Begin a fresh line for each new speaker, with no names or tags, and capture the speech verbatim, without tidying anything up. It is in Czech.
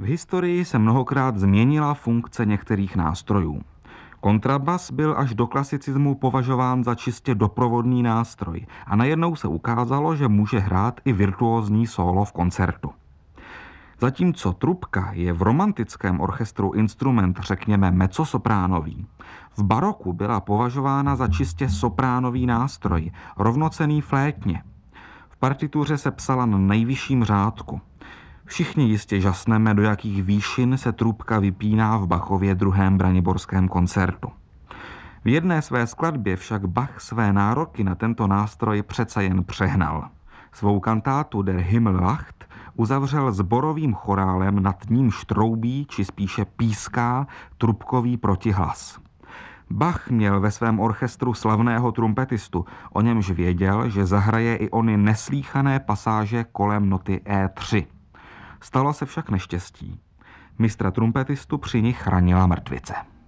V historii se mnohokrát změnila funkce některých nástrojů. Kontrabas byl až do klasicismu považován za čistě doprovodný nástroj a najednou se ukázalo, že může hrát i virtuózní sólo v koncertu. Zatímco trubka je v romantickém orchestru instrument, řekněme, mezzosopránový, v baroku byla považována za čistě sopránový nástroj, rovnocenný flétně. V partituře se psala na nejvyšším řádku. Všichni jistě žasneme, do jakých výšin se trubka vypíná v Bachově druhém braniborském koncertu. V jedné své skladbě však Bach své nároky na tento nástroj přece jen přehnal. Svou kantátu Der Himmel lacht uzavřel sborovým chorálem, nad ním štroubí, či spíše píská, trubkový protihlas. Bach měl ve svém orchestru slavného trumpetistu, o němž věděl, že zahraje i ony neslýchané pasáže kolem noty é tři. Stalo se však neštěstí. Mistra trumpetistu při nich ranila mrtvice.